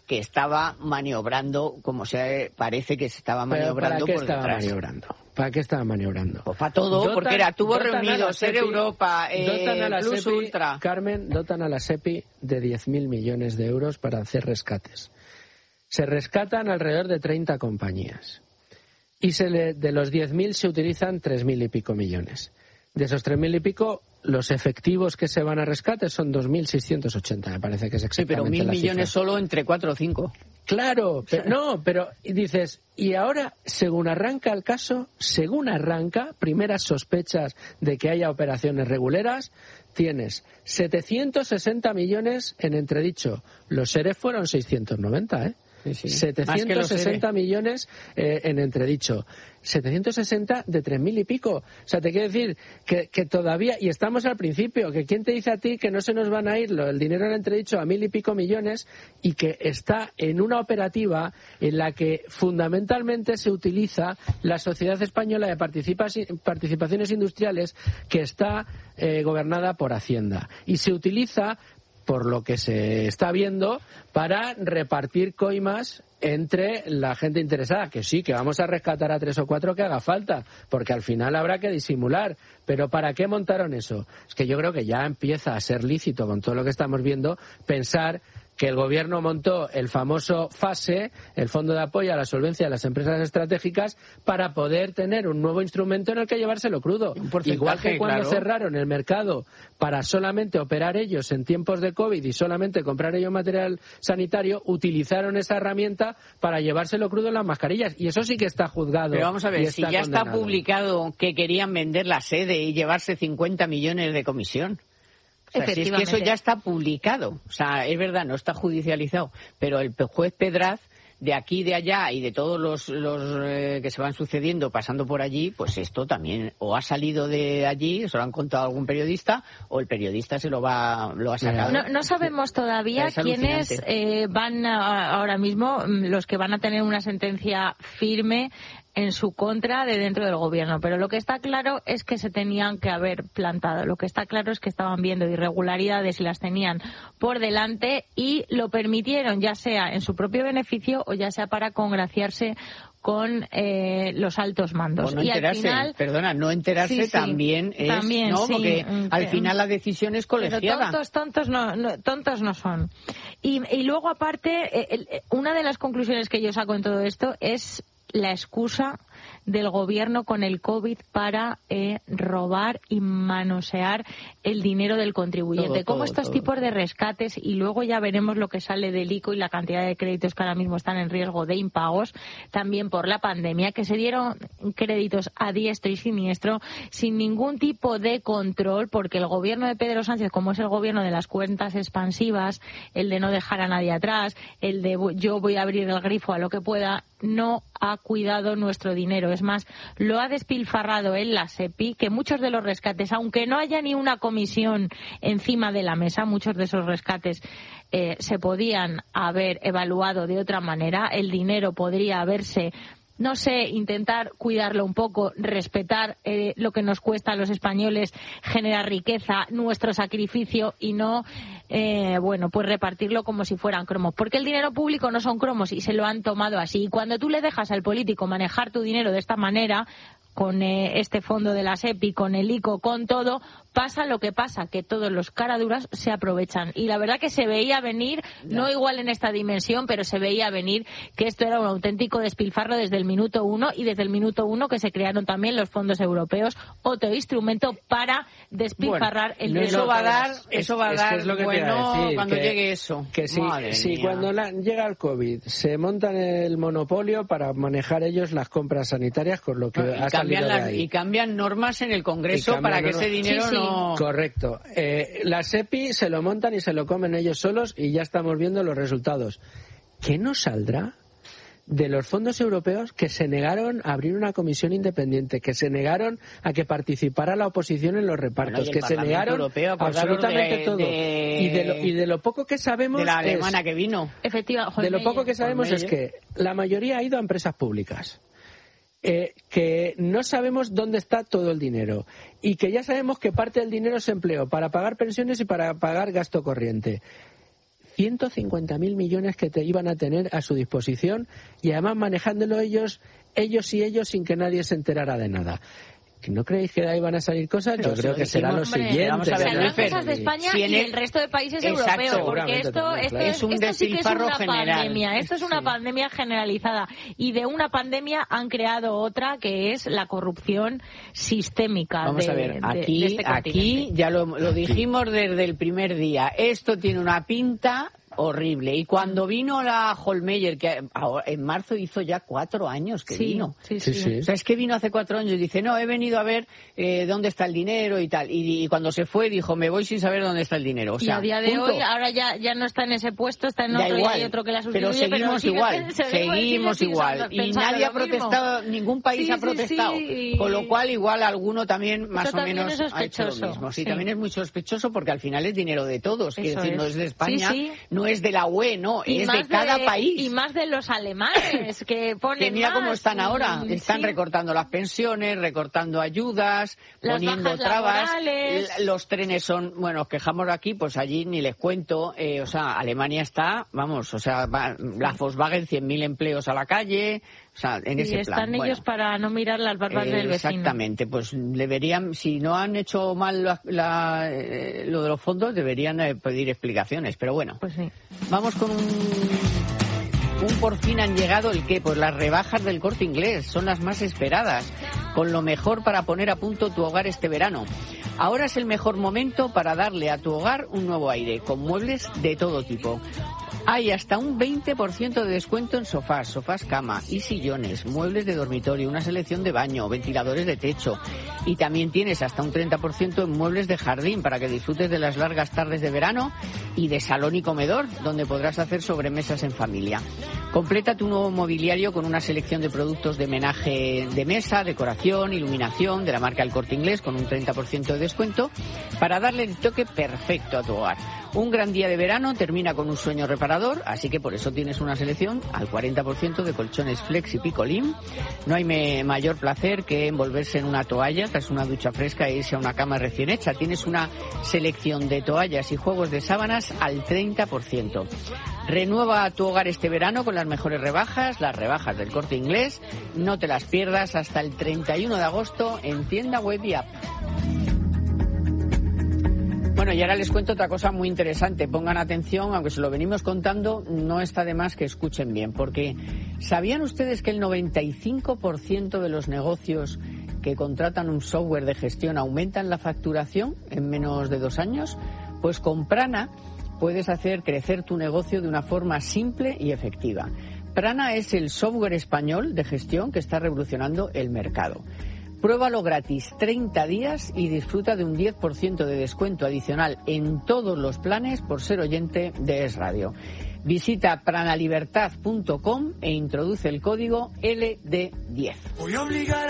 que estaba maniobrando, como parece que se estaba maniobrando por detrás. ¿Para qué estaba maniobrando? Pues para todo, porque tuvo reunido Ser Europa, Plus SEPI, Ultra. Carmen, dotan a la SEPI de 10.000 millones de euros para hacer rescates. Se rescatan alrededor de 30 compañías. Y de los 10.000 se utilizan 3.000 y pico millones. De esos 3.000 y pico, los efectivos que se van a rescate son 2.680, me parece que es exactamente la cifra. Sí, pero 1.000 millones solo entre 4 o 5. Claro, pero dices, y ahora, según arranca el caso, primeras sospechas de que haya operaciones reguleras, tienes 760 millones en entredicho. Los seres fueron 690, ¿eh? Sí. 760 millones en entredicho. 760 de 3.000 y pico. O sea, te quiero decir que todavía, y estamos al principio, que quién te dice a ti que no se nos van a ir el dinero en entredicho a 1.000 y pico millones y que está en una operativa en la que fundamentalmente se utiliza la Sociedad Española de Participaciones Industriales, que está gobernada por Hacienda. Y se utiliza, por lo que se está viendo, para repartir coimas entre la gente interesada, que sí, que vamos a rescatar a 3 o 4 que haga falta, porque al final habrá que disimular. Pero ¿para qué montaron eso? Es que yo creo que ya empieza a ser lícito, con todo lo que estamos viendo, pensar que el gobierno montó el famoso FASE, el Fondo de Apoyo a la Solvencia de las Empresas Estratégicas, para poder tener un nuevo instrumento en el que llevárselo crudo. Igual que cuando cerraron el mercado para solamente operar ellos en tiempos de COVID y solamente comprar ellos material sanitario, utilizaron esa herramienta para llevárselo crudo en las mascarillas. Y eso sí que está juzgado. Pero vamos a ver, si ya está publicado que querían vender la sede y llevarse 50 millones de comisión. O sea, si es que eso ya está publicado. O sea, es verdad, no está judicializado. Pero el juez Pedraz, de aquí, de allá y de todos los que se van sucediendo pasando por allí, pues esto también o ha salido de allí, se lo han contado algún periodista, o el periodista lo ha sacado. No sabemos todavía quiénes van ahora mismo, los que van a tener una sentencia firme en su contra de dentro del gobierno, pero lo que está claro es que se tenían que haber plantado, lo que está claro es que estaban viendo irregularidades y las tenían por delante y lo permitieron, ya sea en su propio beneficio o ya sea para congraciarse con los altos mandos. No y enterarse, al final, no enterarse sí, también es, también, ¿no? sí, Porque al final la decisión es colegiada. Pero tontos no son. Y luego, aparte, una de las conclusiones que yo saco en todo esto es la excusa del gobierno con el COVID para robar y manosear el dinero del contribuyente. Como estos tipos de rescates, y luego ya veremos lo que sale del ICO y la cantidad de créditos que ahora mismo están en riesgo de impagos, también por la pandemia, que se dieron créditos a diestro y siniestro sin ningún tipo de control, porque el gobierno de Pedro Sánchez, como es el gobierno de las cuentas expansivas, el de no dejar a nadie atrás, el de yo voy a abrir el grifo a lo que pueda, no ha cuidado nuestro dinero. Es más, lo ha despilfarrado en la SEPI, que muchos de los rescates, aunque no haya ni una comisión encima de la mesa, muchos de esos rescates se podían haber evaluado de otra manera. El dinero podría haberse, no sé, intentar cuidarlo un poco, respetar lo que nos cuesta a los españoles, generar riqueza, nuestro sacrificio y no, pues repartirlo como si fueran cromos. Porque el dinero público no son cromos y se lo han tomado así. Y cuando tú le dejas al político manejar tu dinero de esta manera, con este fondo de la SEPI, con el ICO, con todo, pasa lo que pasa, que todos los caraduras se aprovechan. Y la verdad que se veía venir, no igual en esta dimensión, pero se veía venir que esto era un auténtico despilfarro desde el minuto 1, y desde el minuto 1 que se crearon también los fondos europeos, otro instrumento para despilfarrar el dinero. Eso va a dar cuando llegue eso. Que si cuando llega el COVID se montan el monopolio para manejar ellos las compras sanitarias, con lo que y cambian normas en el Congreso para que ese dinero no... Correcto. La SEPI se lo montan y se lo comen ellos solos y ya estamos viendo los resultados. ¿Qué nos saldrá de los fondos europeos que se negaron a abrir una comisión independiente, que se negaron a que participara la oposición en los repartos, que se negaron absolutamente todo? Y de lo poco que sabemos... De la alemana que vino. Efectivamente. De lo poco que sabemos es que la mayoría ha ido a empresas públicas. Que no sabemos dónde está todo el dinero y que ya sabemos que parte del dinero se empleó para pagar pensiones y para pagar gasto corriente. 150.000 millones que te iban a tener a su disposición y además manejándolo ellos sin que nadie se enterara de nada. ¿No creéis que de ahí van a salir cosas? Yo creo que será lo siguiente. Vamos a ver, serán cosas de España y el resto de países europeos, porque esto sí que es una pandemia. Esto es una pandemia generalizada. Y de una pandemia han creado otra, que es la corrupción sistémica. Vamos a ver, aquí ya lo dijimos desde el primer día. Esto tiene una pinta horrible. Y cuando vino la Hohlmeier, que en marzo hizo ya 4 años que vino. Sí. O sea, es que vino hace 4 años y dice, no, he venido a ver dónde está el dinero y tal. Y cuando se fue dijo, me voy sin saber dónde está el dinero. O sea, y a día de hoy, ahora ya no está en ese puesto, está en otro, y hay otro que la sustituye. Pero seguimos igual. Y nadie ha protestado, ningún país ha protestado. Con lo cual, igual alguno también más o menos ha hecho lo mismo. Sí, también es muy sospechoso porque al final es dinero de todos. Quiero decir, no es de España, no es de la UE, no, es de cada país. Y más de los alemanes, que ponen que mira cómo están ahora. Están recortando las pensiones, recortando ayudas, poniendo trabas. Los trenes son, bueno, os quejamos aquí, pues allí ni les cuento. O sea, Alemania está, vamos, o sea, la Volkswagen 100.000 empleos a la calle. O sea, en ese plan. Están ellos para no mirar las barbas del vecino. Exactamente, pues deberían, si no han hecho mal lo de los fondos, deberían pedir explicaciones, pero bueno. Pues sí. Vamos con un por fin han llegado el qué, pues las rebajas del Corte Inglés son las más esperadas, con lo mejor para poner a punto tu hogar este verano. Ahora es el mejor momento para darle a tu hogar un nuevo aire, con muebles de todo tipo. Hay hasta un 20% de descuento en sofás cama y sillones, muebles de dormitorio, una selección de baño, ventiladores de techo. Y también tienes hasta un 30% en muebles de jardín para que disfrutes de las largas tardes de verano y de salón y comedor, donde podrás hacer sobremesas en familia. Completa tu nuevo mobiliario con una selección de productos de menaje de mesa, decoración, iluminación de la marca El Corte Inglés con un 30% de descuento para darle el toque perfecto a tu hogar. Un gran día de verano termina con un sueño reparador, así que por eso tienes una selección al 40% de colchones Flex y Picolín. No hay mayor placer que envolverse en una toalla tras una ducha fresca e irse a una cama recién hecha. Tienes una selección de toallas y juegos de sábanas al 30%. Renueva tu hogar este verano con las mejores rebajas, las rebajas del Corte Inglés. No te las pierdas hasta el 31 de agosto en tienda web y app. Bueno, y ahora les cuento otra cosa muy interesante. Pongan atención, aunque se lo venimos contando, no está de más que escuchen bien, porque ¿sabían ustedes que el 95% de los negocios que contratan un software de gestión aumentan la facturación en menos de 2 años? Pues con Prana puedes hacer crecer tu negocio de una forma simple y efectiva. Prana es el software español de gestión que está revolucionando el mercado. Pruébalo gratis 30 días y disfruta de un 10% de descuento adicional en todos los planes por ser oyente de Es Radio. Visita pranalibertad.com e introduce el código LD10.